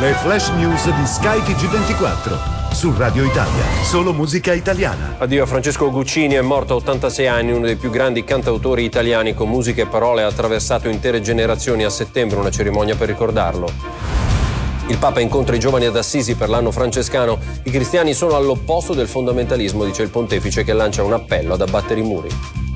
Le flash news di Sky TG24. Su Radio Italia, solo musica italiana. Addio a Francesco Guccini, è morto a 86 anni, uno dei più grandi cantautori italiani con musica e parole, ha attraversato intere generazioni. A settembre una cerimonia per ricordarlo. Il Papa incontra i giovani ad Assisi per l'anno francescano. I cristiani sono all'opposto del fondamentalismo, dice il pontefice, che lancia un appello ad abbattere i muri.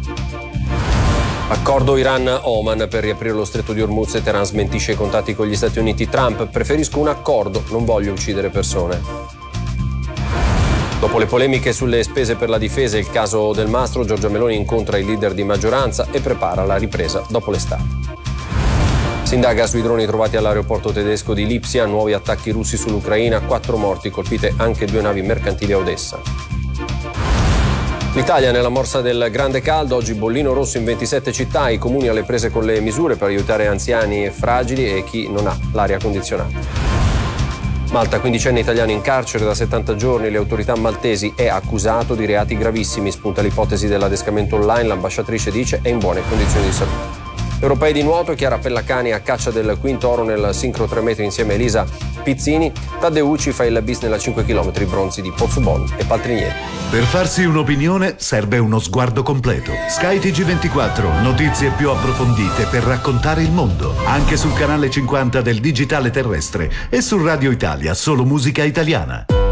Accordo Iran-Oman per riaprire lo stretto di Hormuz e Teheran smentisce i contatti con gli Stati Uniti. Trump: preferisco un accordo, non voglio uccidere persone. Dopo le polemiche sulle spese per la difesa e il caso Del Mastro, Giorgia Meloni incontra i leader di maggioranza e prepara la ripresa dopo l'estate. Si indaga sui droni trovati all'aeroporto tedesco di Lipsia, nuovi attacchi russi sull'Ucraina, 4 morti, colpite anche 2 navi mercantili a Odessa. L'Italia nella morsa del grande caldo, oggi bollino rosso in 27 città, i comuni alle prese con le misure per aiutare anziani e fragili e chi non ha l'aria condizionata. Malta, 15enne italiano in carcere da 70 giorni, le autorità maltesi, è accusato di reati gravissimi, spunta l'ipotesi dell'adescamento online, l'ambasciatrice dice è in buone condizioni di salute. Europei di nuoto, Chiara Pellacani a caccia del quinto oro nel sincro 3 metri insieme a Elisa Pizzini, Taddeucci fa il bis nella 5 km, bronzi di Pozzubon e Paltrinieri. Per farsi un'opinione serve uno sguardo completo. Sky TG24, notizie più approfondite per raccontare il mondo, anche sul canale 50 del digitale terrestre e su Radio Italia, solo musica italiana.